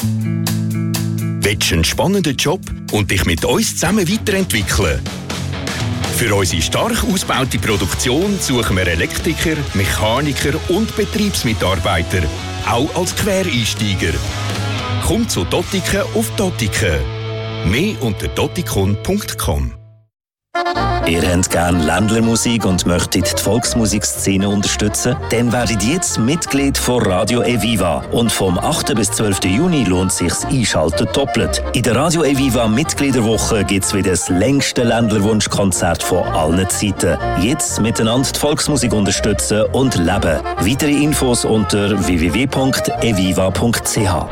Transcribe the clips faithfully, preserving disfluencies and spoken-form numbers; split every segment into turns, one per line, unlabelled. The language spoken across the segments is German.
Willst du einen spannenden Job und dich mit uns zusammen weiterentwickeln? Für unsere stark ausgebaute Produktion suchen wir Elektriker, Mechaniker und Betriebsmitarbeiter, auch als Quereinsteiger. Komm zu Dottiken auf Dottiken. Mehr unter dottikon punkt com.
Ihr habt gerne Ländlermusik und möchtet die Volksmusikszene unterstützen? Dann werdet jetzt Mitglied von Radio Eviva. Und vom achten bis zwölften Juni lohnt sich's Einschalten doppelt. In der Radio Eviva Mitgliederwoche gibt's wieder das längste Ländlerwunschkonzert von allen Zeiten. Jetzt miteinander die Volksmusik unterstützen und leben. Weitere Infos unter w w w punkt eviva punkt c h.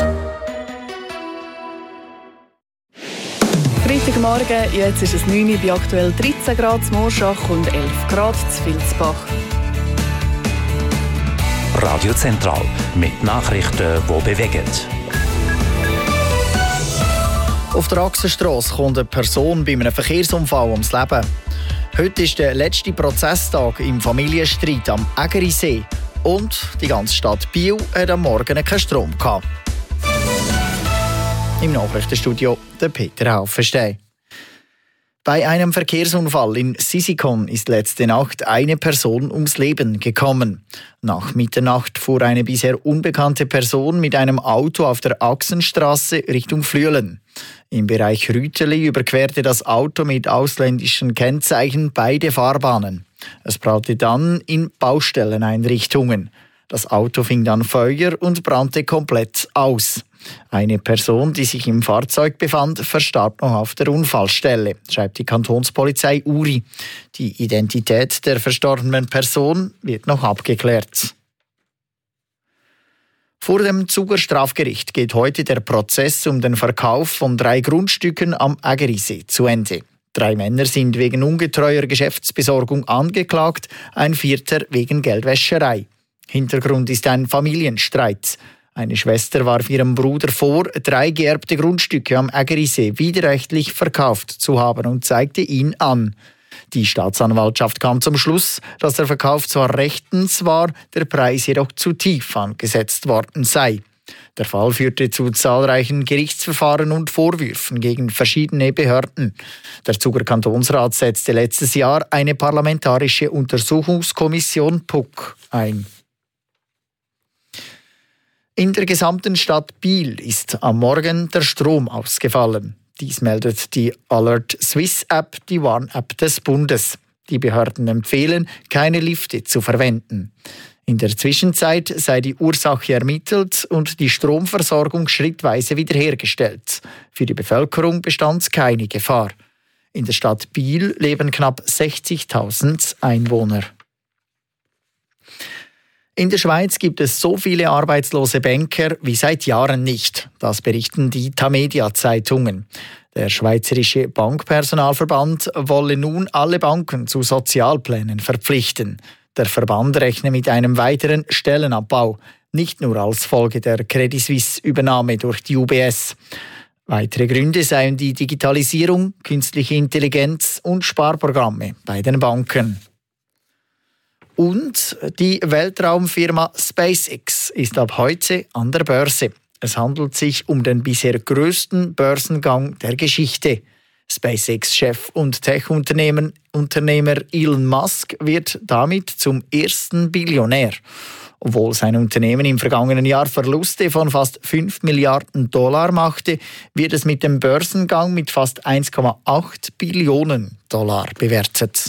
Freitagmorgen, jetzt ist es neun Uhr, bei aktuell dreizehn Grad in Morschach und elf Grad in Vilsbach.
Radio Zentral mit Nachrichten, die bewegen.
Auf der Achsenstrasse kommt eine Person bei einem Verkehrsunfall ums Leben. Heute ist der letzte Prozesstag im Familienstreit am Ägerisee. Und die ganze Stadt Biel hat am Morgen keinen Strom gehabt. Im Nachrichtenstudio der Peter Haufenstein. Bei einem Verkehrsunfall in Sisikon ist letzte Nacht eine Person ums Leben gekommen. Nach Mitternacht fuhr eine bisher unbekannte Person mit einem Auto auf der Achsenstraße Richtung Flüelen. Im Bereich Rüteli überquerte das Auto mit ausländischen Kennzeichen beide Fahrbahnen. Es prallte dann in Baustelleneinrichtungen. Das Auto fing dann Feuer und brannte komplett aus. Eine Person, die sich im Fahrzeug befand, verstarb noch auf der Unfallstelle, schreibt die Kantonspolizei Uri. Die Identität der verstorbenen Person wird noch abgeklärt. Vor dem Zuger Strafgericht geht heute der Prozess um den Verkauf von drei Grundstücken am Ägerisee zu Ende. Drei Männer sind wegen ungetreuer Geschäftsbesorgung angeklagt, ein vierter wegen Geldwäscherei. Hintergrund ist ein Familienstreit. Eine Schwester warf ihrem Bruder vor, drei geerbte Grundstücke am Ägerisee widerrechtlich verkauft zu haben und zeigte ihn an. Die Staatsanwaltschaft kam zum Schluss, dass der Verkauf zwar rechtens war, der Preis jedoch zu tief angesetzt worden sei. Der Fall führte zu zahlreichen Gerichtsverfahren und Vorwürfen gegen verschiedene Behörden. Der Zuger Kantonsrat setzte letztes Jahr eine parlamentarische Untersuchungskommission P U C ein. In der gesamten Stadt Biel ist am Morgen der Strom ausgefallen. Dies meldet die Alert Swiss App, die Warn-App des Bundes. Die Behörden empfehlen, keine Lifte zu verwenden. In der Zwischenzeit sei die Ursache ermittelt und die Stromversorgung schrittweise wiederhergestellt. Für die Bevölkerung bestand keine Gefahr. In der Stadt Biel leben knapp sechzigtausend Einwohner. In der Schweiz gibt es so viele arbeitslose Banker wie seit Jahren nicht. Das berichten die Tamedia-Zeitungen. Der Schweizerische Bankpersonalverband wolle nun alle Banken zu Sozialplänen verpflichten. Der Verband rechne mit einem weiteren Stellenabbau, nicht nur als Folge der Credit Suisse-Übernahme durch die U B S. Weitere Gründe seien die Digitalisierung, künstliche Intelligenz und Sparprogramme bei den Banken. Und die Weltraumfirma SpaceX ist ab heute an der Börse. Es handelt sich um den bisher größten Börsengang der Geschichte. SpaceX-Chef und Tech-Unternehmer Unternehmer Elon Musk wird damit zum ersten Billionär. Obwohl sein Unternehmen im vergangenen Jahr Verluste von fast fünf Milliarden Dollar machte, wird es mit dem Börsengang mit fast eins Komma acht Billionen Dollar bewertet.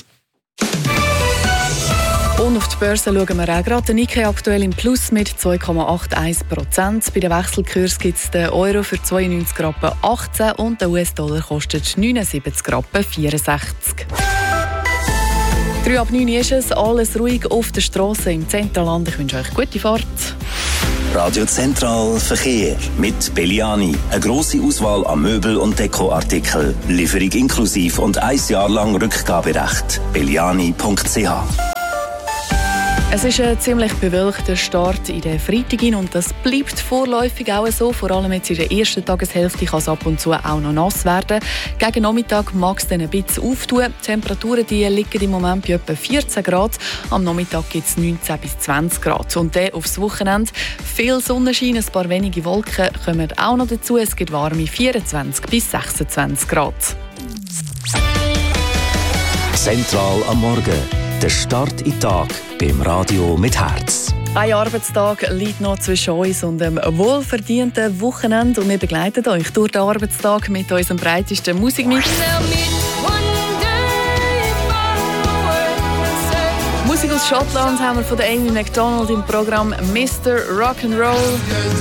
Und auf die Börse schauen wir auch gerade. Der Nikkei aktuell im Plus mit zwei Komma einundachtzig Prozent. Bei den Wechselkurs gibt es den Euro für zweiundneunzig Rappen achtzehn und der U S-Dollar kostet neunundsiebzig Rappen vierundsechzig. Drei ab neun ist es, alles ruhig auf der Straße im Zentralland. Ich wünsche euch gute Fahrt.
Radio Zentral Verkehr mit Belliani. Eine grosse Auswahl an Möbel- und Dekoartikeln. Lieferung inklusiv und ein Jahr lang Rückgaberecht. belliani punkt c h.
Es ist ein ziemlich bewölkter Start in den Freitag hin und das bleibt vorläufig auch so. Vor allem jetzt in der ersten Tageshälfte kann es ab und zu auch noch nass werden. Gegen Nachmittag mag es dann ein bisschen auftun. Die Temperaturen die liegen im Moment bei etwa vierzehn Grad. Am Nachmittag gibt es neunzehn bis zwanzig Grad. Und dann aufs Wochenende viel Sonnenschein, ein paar wenige Wolken kommen auch noch dazu. Es gibt warme vierundzwanzig bis sechsundzwanzig Grad.
Zentral am Morgen. Der Start in den Tag beim Radio mit Herz.
Ein Arbeitstag liegt noch zwischen uns und einem wohlverdienten Wochenende. Und wir begleiten euch durch den Arbeitstag mit unserem breitesten Musikmix. Musik aus Schottland haben wir von der Amy Macdonald im Programm Mister Rock'n'Roll.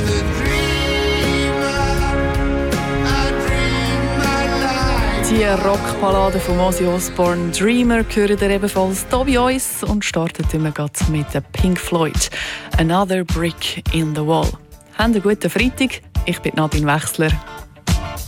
Die Rockballade von Ozzy Osbourne «Dreamer» hören ihr ebenfalls hier bei uns und startet immer mit Pink Floyd «Another Brick in the Wall». Habt einen guten Freitag, ich bin Nadine Wechsler.